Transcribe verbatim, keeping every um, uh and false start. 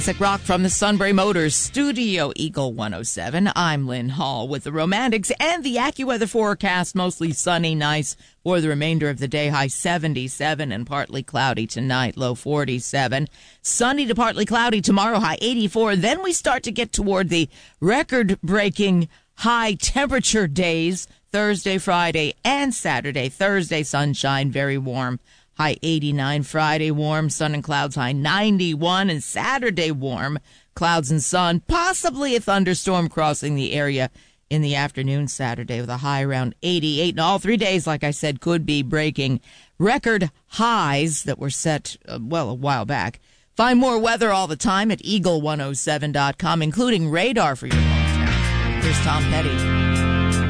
Classic rock from the Sunbury Motors Studio, Eagle one oh seven. I'm Lynn Hall with the Romantics and the AccuWeather forecast. Mostly sunny, nice for the remainder of the day. High seventy-seven and partly cloudy tonight, low forty-seven. Sunny to partly cloudy tomorrow, high eighty-four. Then we start to get toward the record-breaking high temperature days, Thursday, Friday, and Saturday. Thursday, sunshine, very warm. High eighty-nine, Friday warm, sun and clouds, high ninety-one, and Saturday warm, clouds and sun, possibly a thunderstorm crossing the area in the afternoon Saturday with a high around eighty-eight. And all three days, like I said, could be breaking record highs that were set, uh, well, a while back. Find more weather all the time at eagle one oh seven dot com, including radar for your homes now. Here's Tom Petty.